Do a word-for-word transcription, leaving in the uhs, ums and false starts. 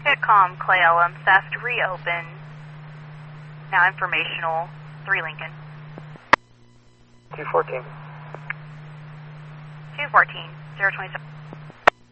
Hitcom, Clay Elm, theft reopen. Now informational, three Lincoln. two fourteen. two fourteen, zero twenty-seven.